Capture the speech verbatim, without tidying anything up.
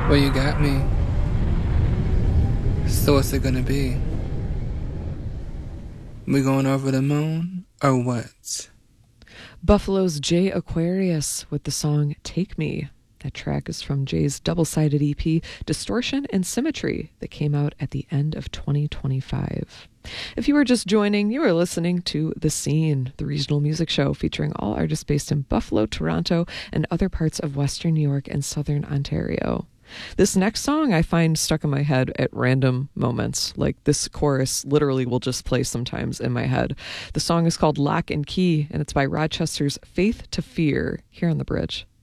Well, you got me. So what's it gonna be? We going over the moon or what? Buffalo's Jay Aquarius with the song Take Me. That track is from Jay's double-sided E P Distortion and Symmetry that came out at the end of twenty twenty-five. If you are just joining, you are listening to The Scene, the regional music show featuring all artists based in Buffalo, Toronto, and other parts of Western New York and Southern Ontario. This next song I find stuck in my head at random moments. Like, this chorus literally will just play sometimes in my head. The song is called Lock and Key, and it's by Rochester's Faith to Fear here on The Bridge.